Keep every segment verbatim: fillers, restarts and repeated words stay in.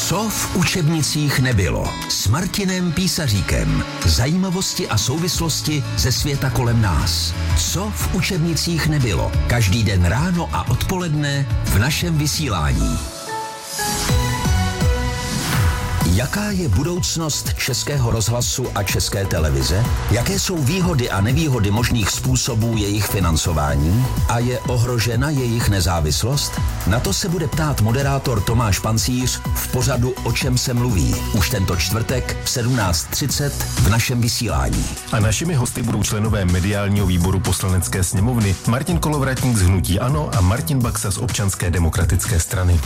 Co v učebnicích nebylo? S Martinem Písaříkem. Zajímavosti a souvislosti ze světa kolem nás. Co v učebnicích nebylo? Každý den ráno a odpoledne v našem vysílání. Jaká je budoucnost Českého rozhlasu a České televize? Jaké jsou výhody a nevýhody možných způsobů jejich financování? A je ohrožena jejich nezávislost? Na to se bude ptát moderátor Tomáš Pancíř v pořadu O čem se mluví. Už tento čtvrtek v sedmnáct třicet v našem vysílání. A našimi hosty budou členové mediálního výboru Poslanecké sněmovny Martin Kolovratník z hnutí ANO a Martin Baxa z Občanské demokratické strany.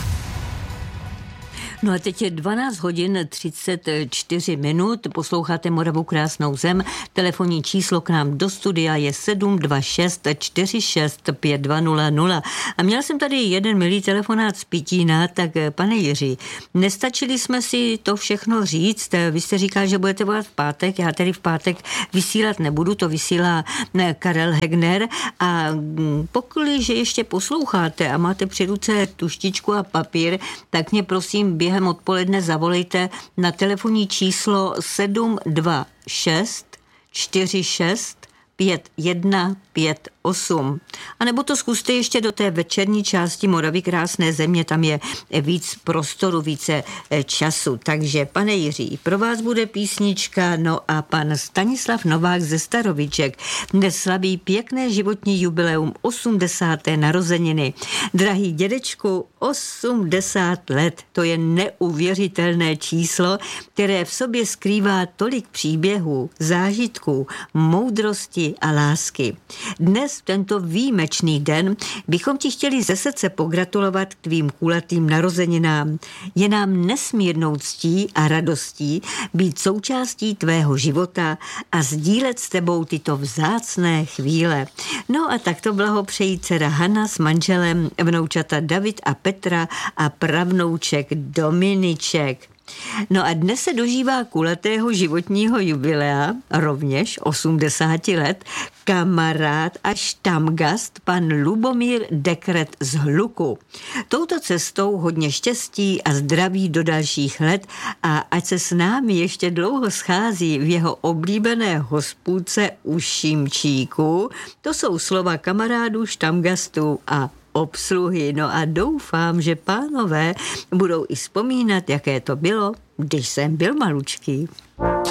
No a teď je dvanáct hodin třicet čtyři minut, posloucháte Moravu krásnou zem, telefonní číslo k nám do studia je sedm dva šest čtyři šest pět dva nula nula. A měla jsem tady jeden milý telefonát z Pitína, tak pane Jiří, nestačili jsme si to všechno říct, vy jste říkal, že budete volat v pátek, já tedy v pátek vysílat nebudu, to vysílá Karel Hegner a pokud že ještě posloucháte a máte při ruce tuštičku a papír, tak mě prosím během odpoledne zavolejte na telefonní číslo sedm dva šest čtyři šest pět jedna pět osm. A nebo to zkuste ještě do té večerní části Moravy krásné země, tam je víc prostoru, více času. Takže pane Jiří, pro vás bude písnička, no a pan Stanislav Novák ze Staroviček dnes slaví pěkné životní jubileum osmdesáté narozeniny. Drahý dědečku, osmdesát let, to je neuvěřitelné číslo, které v sobě skrývá tolik příběhů, zážitků, moudrosti a lásky. Dnes v tento výjimečný den bychom ti chtěli ze srdce pogratulovat k tvým kulatým narozeninám. Je nám nesmírnou ctí a radostí být součástí tvého života a sdílet s tebou tyto vzácné chvíle. No a takto blahopřejí dcera Hana s manželem, vnoučata David a Petra a pravnouček Dominiček. No a dnes se dožívá kulatého životního jubilea, rovněž osmdesáti let, kamarád a štamgast pan Lubomír Dekret z Hluku. Touto cestou hodně štěstí a zdraví do dalších let a ať se s námi ještě dlouho schází v jeho oblíbené hospůdce u Šimčíku. To jsou slova kamarádů, štamgastů a obsluhy. No a doufám, že pánové budou i vzpomínat, jaké to bylo, když jsem byl malučký.